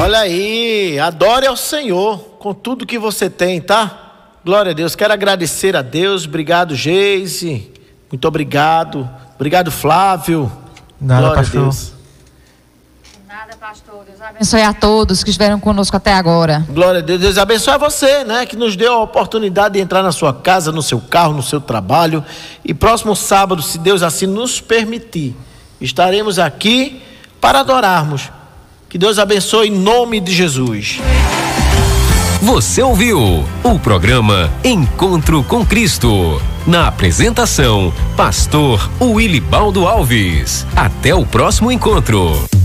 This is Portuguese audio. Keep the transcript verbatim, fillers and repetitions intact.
Olha aí, adore ao Senhor com tudo que você tem, tá? Glória a Deus. Quero agradecer a Deus. Obrigado, Geise. Muito obrigado. Obrigado, Flávio. Nada, Glória pastor. a Deus. Nada, pastor. Deus abençoe a todos que estiveram conosco até agora. Glória a Deus. Deus abençoe você, né? Que nos deu a oportunidade de entrar na sua casa, no seu carro, no seu trabalho. E próximo sábado, se Deus assim nos permitir, estaremos aqui para adorarmos. Que Deus abençoe em nome de Jesus. Você ouviu o programa Encontro com Cristo. Na apresentação, pastor Wilibaldo Alves. Até o próximo encontro.